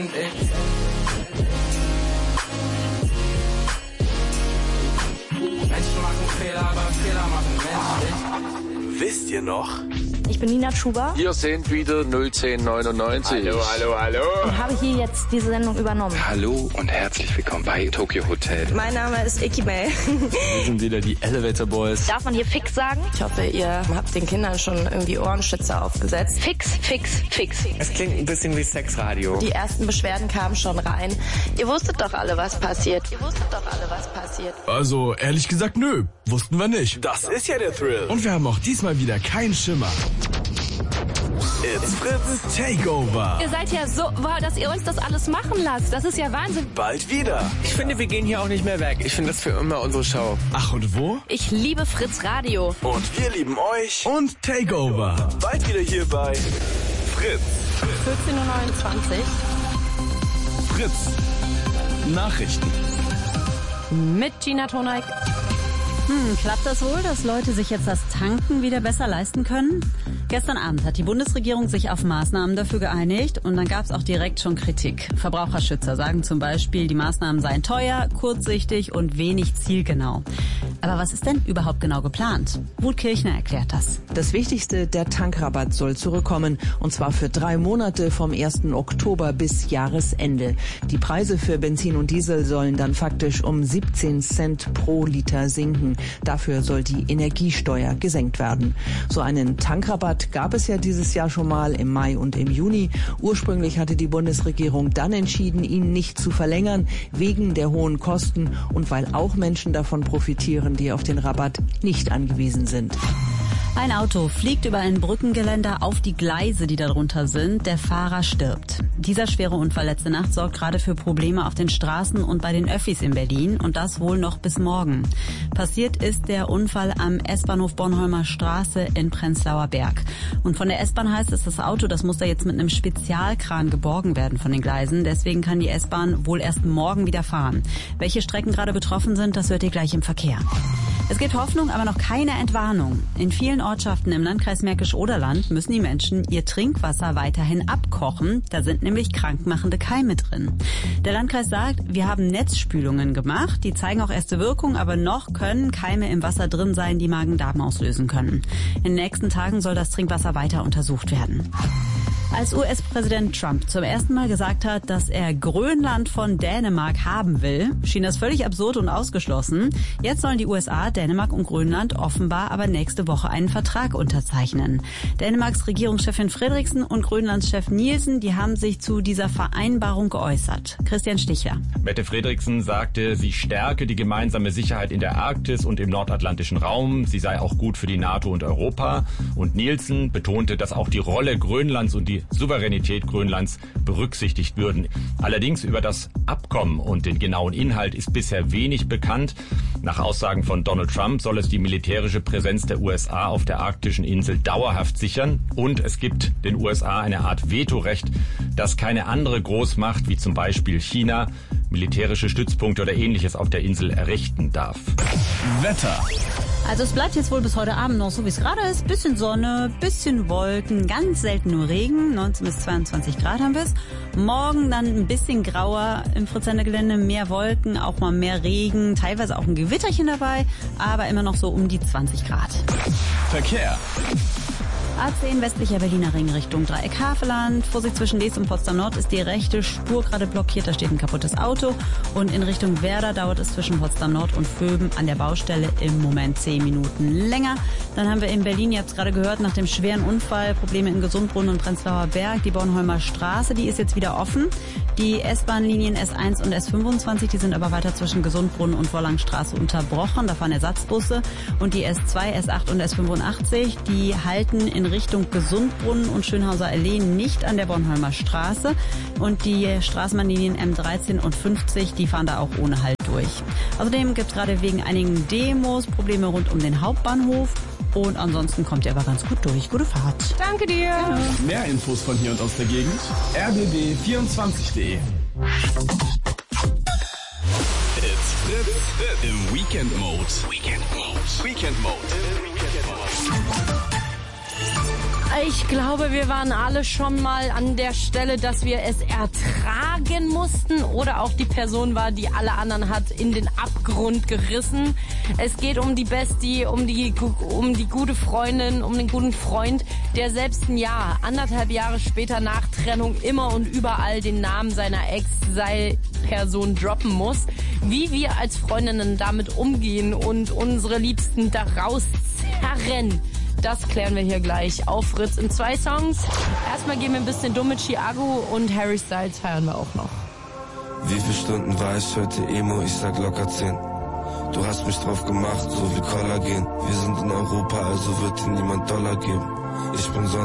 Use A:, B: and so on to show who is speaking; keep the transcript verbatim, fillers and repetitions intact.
A: endlich. Menschen machen Fehler, aber Fehler machen menschlich.
B: Wisst ihr noch?
C: Ich bin Nina Schuber.
D: Hier sind wieder null zehn neunundneunzig.
B: Hallo, hallo, hallo.
C: Und habe hier jetzt diese Sendung übernommen.
E: Hallo und herzlich willkommen bei Tokyo Hotel.
F: Mein Name ist Icky May.
G: Wir sind wieder die Elevator Boys.
C: Darf man hier fix sagen?
F: Ich hoffe, ihr habt den Kindern schon irgendwie Ohrenschützer aufgesetzt.
C: Fix, fix, fix.
B: Es klingt ein bisschen wie Sexradio.
F: Die ersten Beschwerden kamen schon rein. Ihr wusstet doch alle, was passiert. Ihr wusstet doch alle, was passiert.
G: Also, ehrlich gesagt, nö. Wussten wir nicht.
B: Das ist ja der Thrill.
G: Und wir haben auch diesmal wieder keinen Schimmer.
B: It's Fritz
G: Takeover.
H: Ihr seid ja so, wow, dass ihr uns das alles machen lasst. Das ist ja Wahnsinn.
B: bald wieder.
E: Ich finde, wir gehen hier auch nicht mehr weg. Ich finde das für immer unsere Show.
G: Ach, und wo?
H: Ich liebe Fritz Radio.
B: Und wir lieben euch.
G: Und Takeover.
B: Bald wieder hier bei Fritz.
F: vierzehn Uhr neunundzwanzig.
G: Fritz. Nachrichten.
H: Mit Gina Toneik.
I: Hm, klappt das wohl, dass Leute sich jetzt das Tanken wieder besser leisten können? Gestern Abend hat die Bundesregierung sich auf Maßnahmen dafür geeinigt und dann gab es auch direkt schon Kritik. Verbraucherschützer sagen zum Beispiel, die Maßnahmen seien teuer, kurzsichtig und wenig zielgenau. Aber was ist denn überhaupt genau geplant? Ruth Kirchner erklärt das.
J: Das Wichtigste, der Tankrabatt soll zurückkommen, und zwar für drei Monate vom ersten Oktober bis Jahresende. Die Preise für Benzin und Diesel sollen dann faktisch um siebzehn Cent pro Liter sinken. Dafür soll die Energiesteuer gesenkt werden. So einen Tankrabatt gab es ja dieses Jahr schon mal im Mai und im Juni. Ursprünglich hatte die Bundesregierung dann entschieden, ihn nicht zu verlängern, wegen der hohen Kosten und weil auch Menschen davon profitieren, die auf den Rabatt nicht angewiesen sind.
I: Ein Auto fliegt über ein Brückengeländer auf die Gleise, die darunter sind. Der Fahrer stirbt. Dieser schwere Unfall letzte Nacht sorgt gerade für Probleme auf den Straßen und bei den Öffis in Berlin. Und das wohl noch bis morgen. Passiert ist der Unfall am S-Bahnhof Bornholmer Straße in Prenzlauer Berg. Und von der S-Bahn heißt es, das Auto, das muss da jetzt mit einem Spezialkran geborgen werden von den Gleisen. Deswegen kann die S-Bahn wohl erst morgen wieder fahren. Welche Strecken gerade betroffen sind, das hört ihr gleich im Verkehr. Es gibt Hoffnung, aber noch keine Entwarnung. In vielen Ortschaften im Landkreis Märkisch-Oderland müssen die Menschen ihr Trinkwasser weiterhin abkochen. Da sind nämlich krankmachende Keime drin. Der Landkreis sagt, wir haben Netzspülungen gemacht. Die zeigen auch erste Wirkung, aber noch können Keime im Wasser drin sein, die Magen-Darm auslösen können. In den nächsten Tagen soll das Trinkwasser weiter untersucht werden. Als U S-Präsident Trump zum ersten Mal gesagt hat, dass er Grönland von Dänemark haben will, schien das völlig absurd und ausgeschlossen. Jetzt sollen die U S A, Dänemark und Grönland offenbar aber nächste Woche einen Vertrag unterzeichnen. Dänemarks Regierungschefin Frederiksen und Grönlands Chef Nielsen, die haben sich zu dieser Vereinbarung geäußert. Christian Stichler.
K: Mette Frederiksen sagte, sie stärke die gemeinsame Sicherheit in der Arktis und im nordatlantischen Raum. Sie sei auch gut für die NATO und Europa. Und Nielsen betonte, dass auch die Rolle Grönlands und die Souveränität Grönlands berücksichtigt würden. Allerdings über das Abkommen und den genauen Inhalt ist bisher wenig bekannt. Nach Aussagen von Donald Trump soll es die militärische Präsenz der U S A auf der arktischen Insel dauerhaft sichern. Und es gibt den U S A eine Art Vetorecht, das keine andere Großmacht, wie zum Beispiel China, militärische Stützpunkte oder Ähnliches auf der Insel errichten darf.
G: Wetter.
I: Also es bleibt jetzt wohl bis heute Abend noch so, wie es gerade ist. Bisschen Sonne, bisschen Wolken, ganz selten nur Regen. neunzehn bis zweiundzwanzig Grad haben wir es. Morgen dann ein bisschen grauer im Fritz-Sender-Gelände, mehr Wolken, auch mal mehr Regen, teilweise auch ein Gewitterchen dabei, aber immer noch so um die zwanzig Grad.
G: Verkehr.
I: A zehn westlicher Berliner Ring Richtung Dreieck Havelland. Vorsicht, zwischen Lees und Potsdam Nord ist die rechte Spur gerade blockiert. Da steht ein kaputtes Auto. Und in Richtung Werder dauert es zwischen Potsdam Nord und Vöben an der Baustelle im Moment zehn Minuten länger. Dann haben wir in Berlin, ihr habt es gerade gehört, nach dem schweren Unfall Probleme in Gesundbrunnen und Prenzlauer Berg. Die Bornholmer Straße, die ist jetzt wieder offen. Die S-Bahn-Linien S eins und S fünfundzwanzig, die sind aber weiter zwischen Gesundbrunnen und Vorlangstraße unterbrochen. Da fahren Ersatzbusse. Und die S zwei, S acht und S fünfundachtzig, die halten in Richtung Gesundbrunnen und Schönhauser Allee nicht an der Bornholmer Straße. Und die Straßenbahnlinien M dreizehn und fünfzig, die fahren da auch ohne Halt durch. Außerdem gibt es gerade wegen einigen Demos Probleme rund um den Hauptbahnhof. Und ansonsten kommt ihr aber ganz gut durch. Gute Fahrt.
H: Danke dir.
G: Ja. Mehr Infos von hier und aus der Gegend. R B B vierundzwanzig punkt de.
B: It's Fritz im Weekend Mode. Weekend Mode. Weekend Mode. Weekend Mode.
L: Ich glaube, wir waren alle schon mal an der Stelle, dass wir es ertragen mussten oder auch die Person war, die alle anderen hat in den Abgrund gerissen. Es geht um die Bestie, um die, um die gute Freundin, um den guten Freund, der selbst ein Jahr, anderthalb Jahre später nach Trennung immer und überall den Namen seiner Ex-Sei-Person droppen muss. Wie wir als Freundinnen damit umgehen und unsere Liebsten da rauszerren, das klären wir hier gleich auf Fritz in zwei Songs. Erstmal gehen wir ein bisschen dumm mit Chiago und Harry Styles feiern wir auch noch.
M: Wie viele Stunden war ich heute Emo? Ich sag locker zehn. Du hast mich drauf gemacht, so wie Kollagen. Wir sind in Europa, also wird dir niemand Dollar geben. Ich bin so